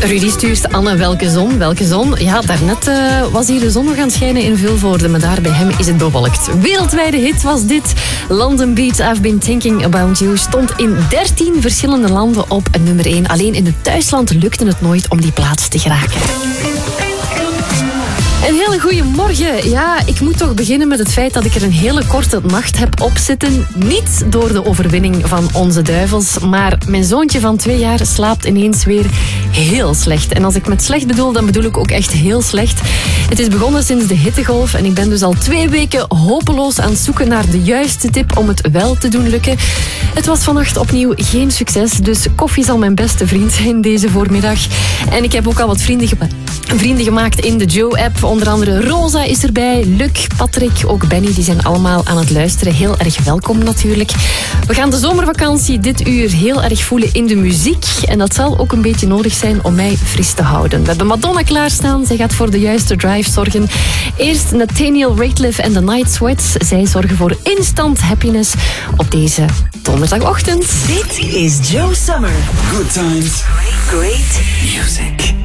Rudy stuurt Anne, welke zon, welke zon. Ja, daarnet was hier de zon nog aan het schijnen in Vilvoorde, maar daar bij hem is het bewolkt. Wereldwijde hit was dit. London Beat, I've Been Thinking About You stond in 13 verschillende landen op nummer 1. Alleen in het thuisland lukte het nooit om die plaats te geraken. Een hele goede morgen. Ja, ik moet toch beginnen met het feit dat ik er een hele korte nacht heb opzitten. Niet door de overwinning van onze duivels, maar mijn zoontje van 2 jaar slaapt ineens weer heel slecht. En als ik met slecht bedoel, dan bedoel ik ook echt heel slecht. Het is begonnen sinds de hittegolf en ik ben dus al 2 weken hopeloos aan het zoeken naar de juiste tip om het wel te doen lukken. Het was vannacht opnieuw geen succes, dus koffie zal mijn beste vriend zijn deze voormiddag. En ik heb ook al wat vrienden gemaakt in de Joe-app. Onder andere Rosa is erbij, Luc, Patrick, ook Benny. Die zijn allemaal aan het luisteren. Heel erg welkom natuurlijk. We gaan de zomervakantie dit uur heel erg voelen in de muziek. En dat zal ook een beetje nodig zijn om mij fris te houden. We hebben Madonna klaarstaan. Zij gaat voor de juiste drive zorgen. Eerst Nathaniel Rateliff en The Night Sweats. Zij zorgen voor instant happiness op deze donderdagochtend. Dit is Joe Summer. Good times. Great music.